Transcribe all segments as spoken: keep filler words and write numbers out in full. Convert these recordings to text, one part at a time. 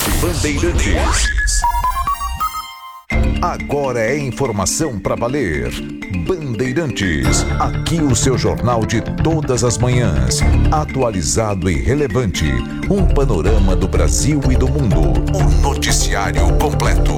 Bandeirantes. Agora é informação para valer. Bandeirantes, aqui o seu jornal de todas as manhãs, atualizado e relevante, um panorama do Brasil e do mundo, um noticiário completo.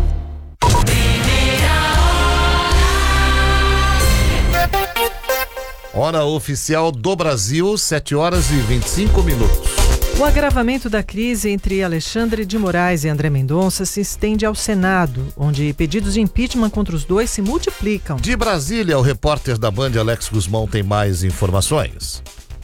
Hora oficial do Brasil, sete horas e vinte e cinco minutos. O agravamento da crise entre Alexandre de Moraes e André Mendonça se estende ao Senado, onde pedidos de impeachment contra os dois se multiplicam. De Brasília, o repórter da Band, Alex Guzmão, tem mais informações.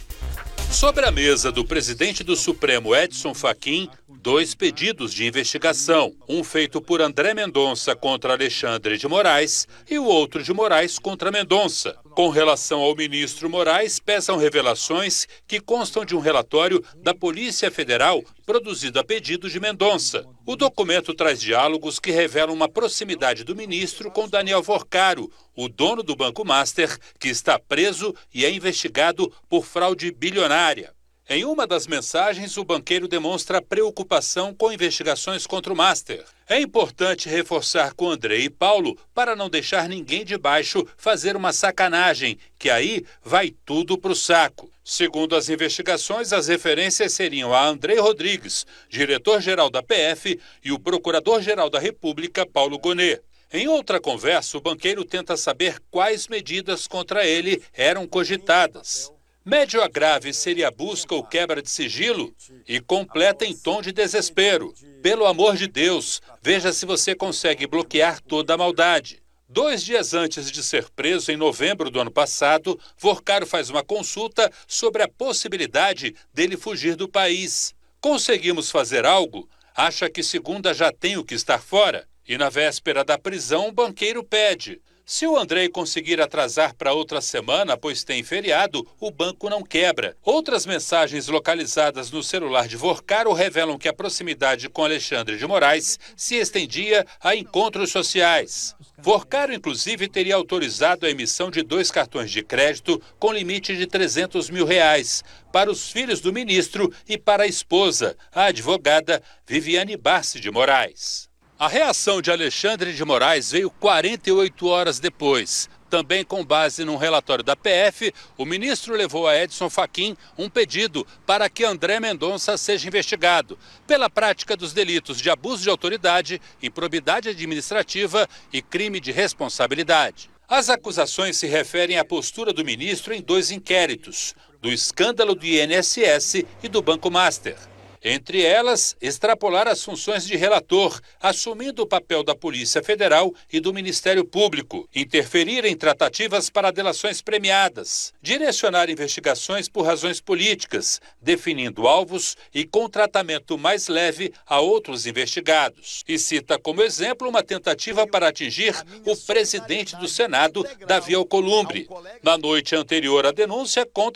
Sobre a mesa do presidente do Supremo, Edson Fachin, dois pedidos de investigação. Um feito por André Mendonça contra Alexandre de Moraes e o outro de Moraes contra Mendonça. Com relação ao ministro Moraes, pesam revelações que constam de um relatório da Polícia Federal produzido a pedido de Mendonça. O documento traz diálogos que revelam uma proximidade do ministro com Daniel Vorcaro, o dono do Banco Master, que está preso e é investigado por fraude bilionária. Em uma das mensagens, o banqueiro demonstra preocupação com investigações contra o Master. É importante reforçar com André e Paulo para não deixar ninguém de baixo fazer uma sacanagem, que aí vai tudo pro saco. Segundo as investigações, as referências seriam a André Rodrigues, diretor-geral da P F, e o procurador-geral da República, Paulo Gonet. Em outra conversa, o banqueiro tenta saber quais medidas contra ele eram cogitadas. Médio a grave seria a busca ou quebra de sigilo? E completa em tom de desespero. Pelo amor de Deus, veja se você consegue bloquear toda a maldade. Dois dias antes de ser preso, em novembro do ano passado, Vorcaro faz uma consulta sobre a possibilidade dele fugir do país. Conseguimos fazer algo? Acha que segunda já tem o que estar fora? E na véspera da prisão, o banqueiro pede: se o André conseguir atrasar para outra semana, pois tem feriado, o banco não quebra. Outras mensagens localizadas no celular de Vorcaro revelam que a proximidade com Alexandre de Moraes se estendia a encontros sociais. Vorcaro, inclusive, teria autorizado a emissão de dois cartões de crédito com limite de trezentos mil reais para os filhos do ministro e para a esposa, a advogada Viviane Barsi de Moraes. A reação de Alexandre de Moraes veio quarenta e oito horas depois. Também com base num relatório da P F, o ministro levou a Edson Fachin um pedido para que André Mendonça seja investigado pela prática dos delitos de abuso de autoridade, improbidade administrativa e crime de responsabilidade. As acusações se referem à postura do ministro em dois inquéritos, do escândalo do I N S S e do Banco Master. Entre elas, extrapolar as funções de relator, assumindo o papel da Polícia Federal e do Ministério Público, interferir em tratativas para delações premiadas, direcionar investigações por razões políticas, definindo alvos e com tratamento mais leve a outros investigados. E cita como exemplo uma tentativa para atingir o presidente do Senado, Davi Alcolumbre, na noite anterior à denúncia contra